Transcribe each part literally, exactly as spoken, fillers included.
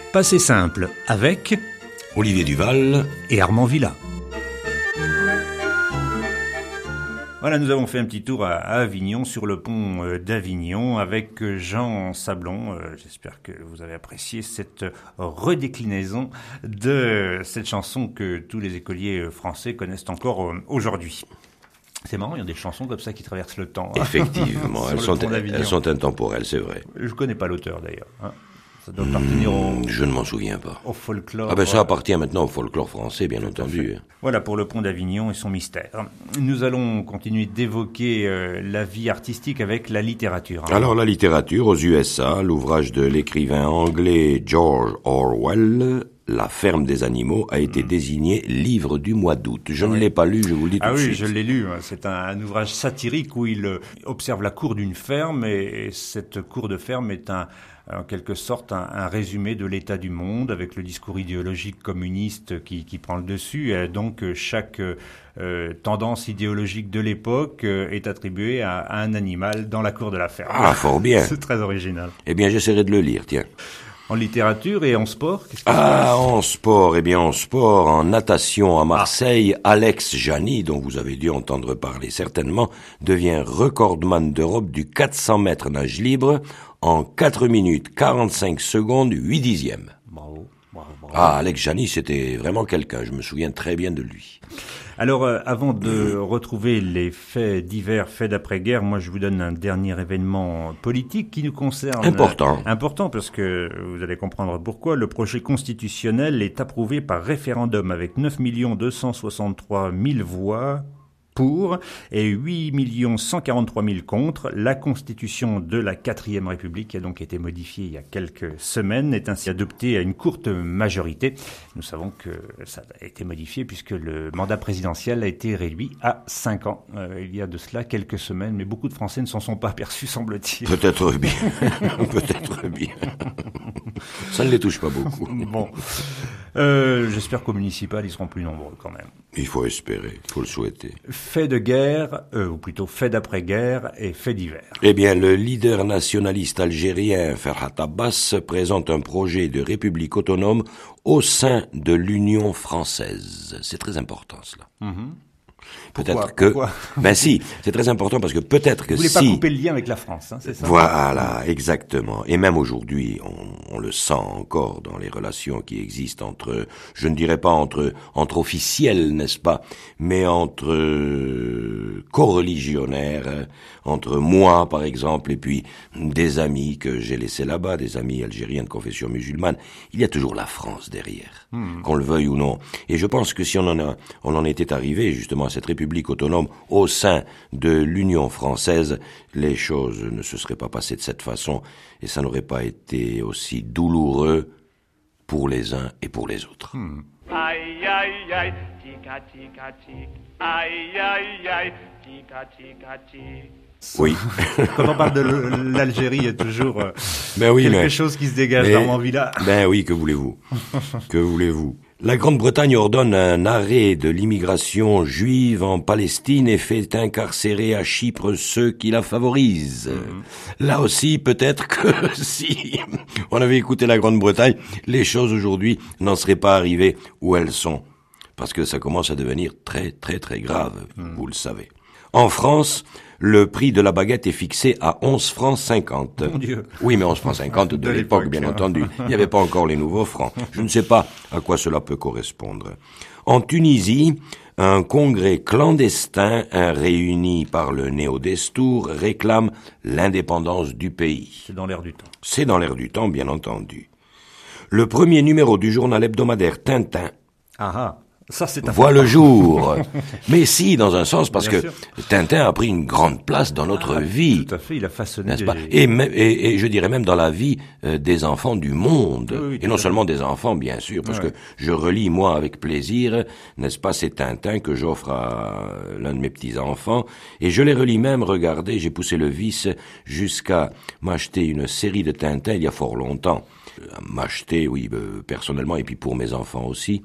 Passé simple avec Olivier Duval et Armand Villa. Voilà, nous avons fait un petit tour à Avignon, sur le pont d'Avignon, avec Jean Sablon. J'espère que vous avez apprécié cette redéclinaison de cette chanson que tous les écoliers français connaissent encore aujourd'hui. C'est marrant, il y a des chansons comme ça qui traversent le temps. Effectivement, elles, sont, elles sont intemporelles, c'est vrai. Je ne connais pas l'auteur d'ailleurs. Hein. Ça doit appartenir au... Je ne m'en souviens pas. Au folklore. Ah ben ça appartient maintenant au folklore français, bien entendu. Voilà pour le pont d'Avignon et son mystère. Nous allons continuer d'évoquer euh, la vie artistique avec la littérature. Hein. Alors la littérature, aux U S A, l'ouvrage de l'écrivain anglais George Orwell, La ferme des animaux, a été mmh. désigné livre du mois d'août. Je ah ne oui. l'ai pas lu, je vous le dis tout ah de oui, suite. Ah oui, je l'ai lu. C'est un, un ouvrage satirique où il euh, observe la cour d'une ferme et, et cette cour de ferme est un en quelque sorte un, un résumé de l'état du monde avec le discours idéologique communiste qui, qui prend le dessus. Et donc chaque euh, tendance idéologique de l'époque euh, est attribuée à, à un animal dans la cour de la ferme. Ah, fort bien. C'est très original. Eh bien, j'essaierai de le lire, tiens. En littérature et en sport, qu'est-ce qui Ah, en sport, eh bien en sport, en natation à Marseille, ah. Alex Jani, dont vous avez dû entendre parler certainement, devient recordman d'Europe du quatre cents mètres nage libre en quatre minutes quarante-cinq secondes huit dixièmes. Bravo, bravo, bravo. Ah, Alex Jani, c'était vraiment quelqu'un, je me souviens très bien de lui. Alors, euh, avant de retrouver les faits divers, faits d'après-guerre, moi je vous donne un dernier événement politique qui nous concerne. Important. Euh, important parce que vous allez comprendre pourquoi. Le projet constitutionnel est approuvé par référendum avec neuf millions deux cent soixante-trois mille voix pour et huit millions cent quarante-trois mille contre. La constitution de la quatrième République, qui a donc été modifiée il y a quelques semaines, est ainsi adoptée à une courte majorité. Nous savons que ça a été modifié puisque le mandat présidentiel a été réduit à cinq ans. Euh, il y a de cela quelques semaines, mais beaucoup de Français ne s'en sont pas aperçus, semble-t-il. Peut-être bien. Peut-être bien. Ça ne les touche pas beaucoup. Bon. Euh, j'espère qu'au municipal, ils seront plus nombreux quand même. Il faut espérer, il faut le souhaiter. Fait de guerre, euh, ou plutôt fait d'après-guerre et fait divers. Eh bien, le leader nationaliste algérien Ferhat Abbas présente un projet de république autonome au sein de l'Union française. C'est très important, cela. Mm-hmm. Peut-être pourquoi, que... pourquoi Ben si, c'est très important parce que peut-être que si... Vous si... voulez pas couper le lien avec la France, hein, c'est ça? Voilà, exactement. Et même aujourd'hui, on, on le sent encore dans les relations qui existent entre, je ne dirais pas entre, entre officiels, n'est-ce pas, mais entre euh, co-religionnaires, entre moi, par exemple, et puis des amis que j'ai laissés là-bas, des amis algériens de confession musulmane. Il y a toujours la France derrière, hmm. qu'on le veuille ou non. Et je pense que si on en a, on en était arrivé justement à cette république autonome au sein de l'Union française, les choses ne se seraient pas passées de cette façon et ça n'aurait pas été aussi douloureux pour les uns et pour les autres. Hmm. Aïe, aïe, aïe, tica, tica, tic. Aïe, aïe, aïe, tica, tica, tic. Oui. Quand on parle de l'Algérie, il y a toujours euh, ben oui, quelque mais, chose qui se dégage mais, d'Armand Villa. Ben oui, que voulez-vous? Que voulez-vous? La Grande-Bretagne ordonne un arrêt de l'immigration juive en Palestine et fait incarcérer à Chypre ceux qui la favorisent. Mm-hmm. Là aussi, peut-être que si on avait écouté la Grande-Bretagne, les choses aujourd'hui n'en seraient pas arrivées où elles sont. Parce que ça commence à devenir très, très, très grave, mm. vous le savez. En France, le prix de la baguette est fixé à onze francs cinquante. Mon Dieu. Oui, mais onze francs cinquante de, de l'époque, l'époque, bien hein. entendu. Il n'y avait pas encore les nouveaux francs. Je ne sais pas à quoi cela peut correspondre. En Tunisie, un congrès clandestin réuni par le Néo-Destour réclame l'indépendance du pays. C'est dans l'air du temps. C'est dans l'air du temps, bien entendu. Le premier numéro du journal hebdomadaire Tintin ah ah. Ça, c'est voit le jour. Mais si, dans un sens, parce Bien que sûr. Tintin a pris une grande place dans notre ah, vie. Tout à fait, il a façonné n'est-ce pas des... et, et, et je dirais même dans la vie euh, des enfants du monde. Oui, oui, et non seulement des enfants, bien sûr, parce ouais. que je relis, moi, avec plaisir, n'est-ce pas, ces Tintins que j'offre à l'un de mes petits-enfants. Et je les relis même, regardez, j'ai poussé le vice jusqu'à m'acheter une série de Tintins il y a fort longtemps. Euh, m'acheter, oui, euh, personnellement, et puis pour mes enfants aussi.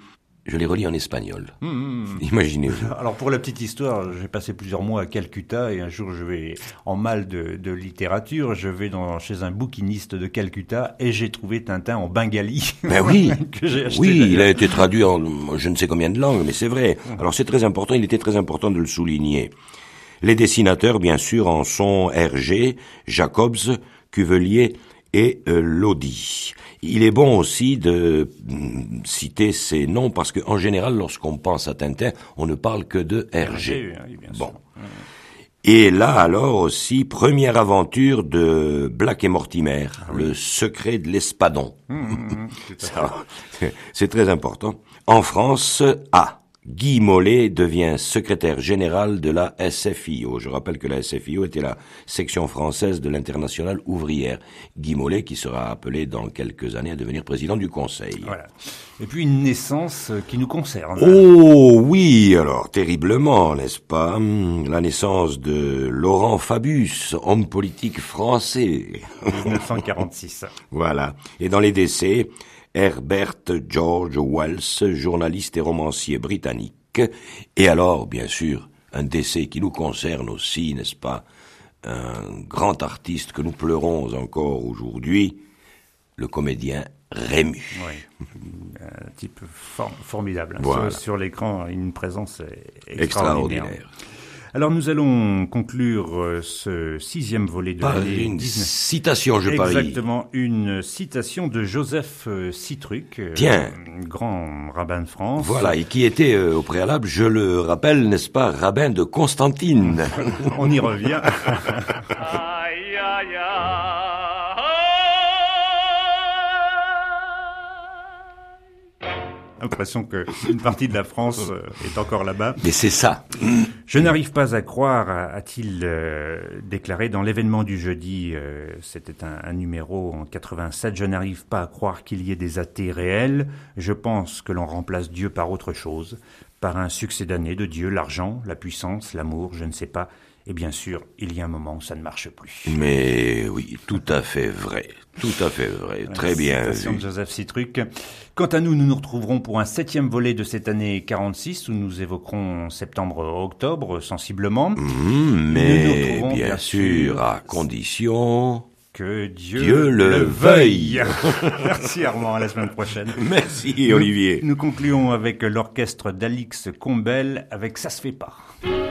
Je les relis en espagnol. Mmh. Imaginez-vous. Alors pour la petite histoire, j'ai passé plusieurs mois à Calcutta et un jour je vais en mal de, de littérature, je vais dans, chez un bouquiniste de Calcutta et j'ai trouvé Tintin en bengali. Ben oui, que j'ai acheté oui, d'ailleurs. il a été traduit en je ne sais combien de langues, mais c'est vrai. Alors c'est très important, il était très important de le souligner. Les dessinateurs, bien sûr, en sont Hergé, Jacobs, Cuvelier et euh, Lodi. Il est bon aussi de mm, citer ces noms parce qu'en général, lorsqu'on pense à Tintin, on ne parle que de Hergé. Oui, bien Bon. sûr. Et là, alors aussi, première aventure de Black et Mortimer, Ah oui. le secret de l'espadon. Mmh, mmh, tout à fait. Ça, c'est très important. En France, A. Guy Mollet devient secrétaire général de la S F I O. Je rappelle que la S F I O était la section française de l'Internationale ouvrière. Guy Mollet qui sera appelé dans quelques années à devenir président du Conseil. Voilà. Et puis une naissance qui nous concerne. Oh oui, alors terriblement, n'est-ce pas? La naissance de Laurent Fabius, homme politique français. dix-neuf cent quarante-six. Voilà. Et dans les décès, Herbert George Wells, journaliste et romancier britannique. Et alors, bien sûr, un décès qui nous concerne aussi, n'est-ce pas? Un grand artiste que nous pleurons encore aujourd'hui, le comédien Rému. Oui, un type for- formidable. Voilà. Sur, sur l'écran, une présence extraordinaire. Extraordinaire. Alors nous allons conclure euh, ce sixième volet de Par l'année une dix-neuf. citation, je parie. Exactement, une citation de Joseph euh, Citruc, euh, Tiens. grand rabbin de France. Voilà, et qui était euh, au préalable, je le rappelle, n'est-ce pas, rabbin de Constantine. On y revient. Aïe, aïe, aïe. L'impression qu'une partie de la France euh, est encore là-bas. Mais c'est ça. Je n'arrive pas à croire, a-t-il euh, déclaré dans l'événement du jeudi, euh, c'était un, un numéro en quatre-vingt-sept, je n'arrive pas à croire qu'il y ait des athées réels, je pense que l'on remplace Dieu par autre chose, par un succédané de Dieu, l'argent, la puissance, l'amour, je ne sais pas, et bien sûr, il y a un moment où ça ne marche plus. Mais oui, tout à fait vrai. Tout à fait vrai. Très bien Citation vu. de Joseph Citruc. Quant à nous, nous nous retrouverons pour un septième volet de cette année quarante-six, où nous évoquerons septembre-octobre, sensiblement. Mmh, Nous nous mais retrouvons, bien bien sûr, sûr, à condition... Que Dieu, Dieu le veuille. Merci Armand, à la semaine prochaine. Merci Olivier. Nous, nous concluons avec l'orchestre d'Alix Combel avec Ça se fait pas.